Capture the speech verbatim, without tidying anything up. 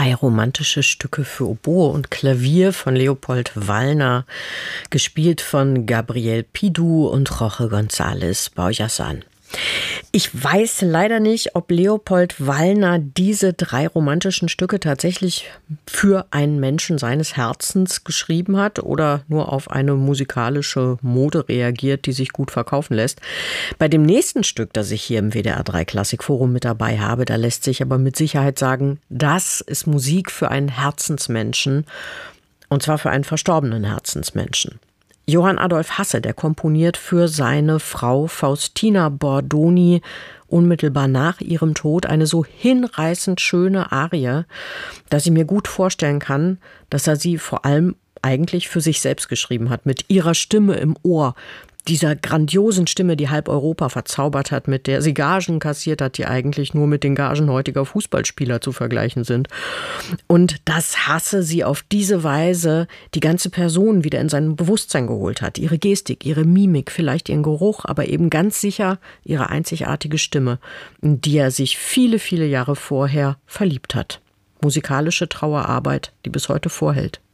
Drei romantische Stücke für Oboe und Klavier von Leopold Wallner, gespielt von Gabriel Pidou und Jorge González Baujassan. Ich weiß leider nicht, ob Leopold Wallner diese drei romantischen Stücke tatsächlich für einen Menschen seines Herzens geschrieben hat oder nur auf eine musikalische Mode reagiert, die sich gut verkaufen lässt. Bei dem nächsten Stück, das ich hier im W D R drei Klassikforum mit dabei habe, da lässt sich aber mit Sicherheit sagen, das ist Musik für einen Herzensmenschen, und zwar für einen verstorbenen Herzensmenschen. Johann Adolf Hasse, der komponiert für seine Frau Faustina Bordoni unmittelbar nach ihrem Tod eine so hinreißend schöne Arie, dass ich mir gut vorstellen kann, dass er sie vor allem eigentlich für sich selbst geschrieben hat, mit ihrer Stimme im Ohr, dieser grandiosen Stimme, die halb Europa verzaubert hat, mit der sie Gagen kassiert hat, die eigentlich nur mit den Gagen heutiger Fußballspieler zu vergleichen sind. Und dass Hasse sie auf diese Weise die ganze Person wieder in sein Bewusstsein geholt hat. Ihre Gestik, ihre Mimik, vielleicht ihren Geruch, aber eben ganz sicher ihre einzigartige Stimme, in die er sich viele, viele Jahre vorher verliebt hat. Musikalische Trauerarbeit, die bis heute vorhält.